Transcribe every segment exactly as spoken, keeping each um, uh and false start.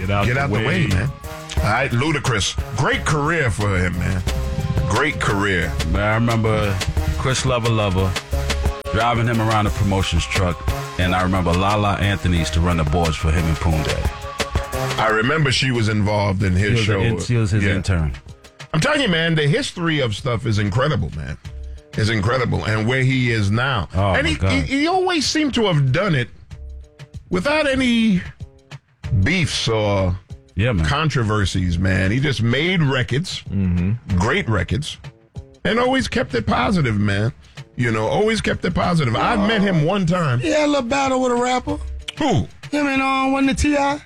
Get out, Get the, out way. the way, man. All right, Ludacris. Great career for him, man. Great career. Man, I remember Chris Lover Lover driving him around the promotions truck, and I remember Lala Anthony used to run the boards for him and Poon Daddy. I remember she was involved in his She was, show. in, she was his Yeah. intern. I'm telling you, man, the history of stuff is incredible, man. Is incredible. And where he is now. Oh, and my he, God. he he always seemed to have done it without any beefs or Yeah, man. controversies, man. He just made records, mm-hmm. great records, and always kept it positive, man. You know, always kept it positive. I met him one time. He had a little battle with a rapper. Who? Him and um, wasn't it T I?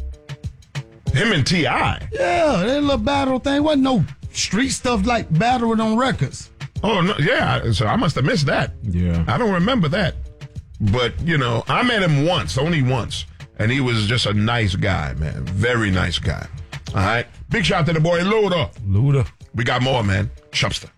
Him and T I Yeah, that little battle thing. Wasn't no street stuff like battling on records. Oh, no, yeah. So I must have missed that. Yeah. I don't remember that. But, you know, I met him once, only once. And he was just a nice guy, man. Very nice guy. All right. Big shout out to the boy Luda. Luda. We got more, man. Chubster.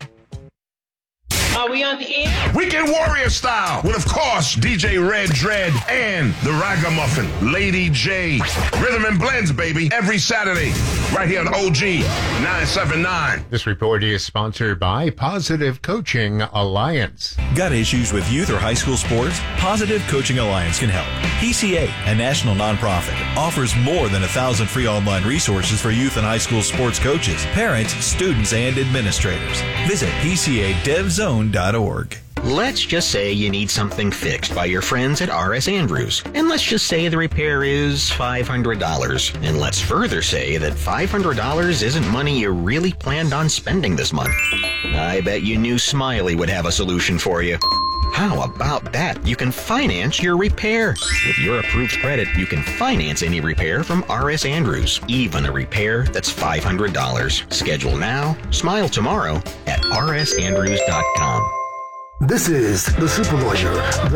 Are we on the air? Weekend Warrior style with, of course, D J Red Dread and the Ragamuffin, Lady J. Rhythm and Blends, baby, every Saturday, right here on O G nine seven nine. This report is sponsored by Positive Coaching Alliance. Got issues with youth or high school sports? Positive Coaching Alliance can help. P C A, a national nonprofit, offers more than a thousand free online resources for youth and high school sports coaches, parents, students, and administrators. Visit P C A dev zone dot org. Let's just say you need something fixed by your friends at R S Andrews. And let's just say the repair is five hundred dollars. And let's further say that five hundred dollars isn't money you really planned on spending this month. I bet you knew Smiley would have a solution for you. How about that? You can finance your repair. With your approved credit, you can finance any repair from R S Andrews, even a repair that's five hundred dollars. Schedule now, smile tomorrow at r s andrews dot com. This is the Superlawyer.